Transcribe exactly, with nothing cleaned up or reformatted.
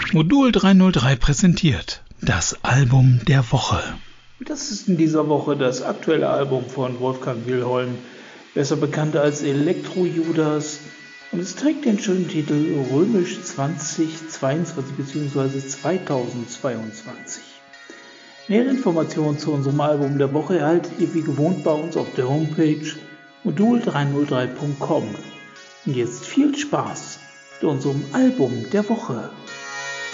Modul dreihundertdrei präsentiert das Album der Woche. Das ist in dieser Woche das aktuelle Album von Wolfgang Wilholm, besser bekannt als Elektro-Judas, und es trägt den schönen Titel Römisch zweitausendzweiundzwanzig bzw. zweitausendzweiundzwanzig. Nähere Informationen zu unserem Album der Woche erhaltet ihr wie gewohnt bei uns auf der Homepage modul dreihundertdrei punkt com. Und jetzt viel Spaß mit unserem Album der Woche.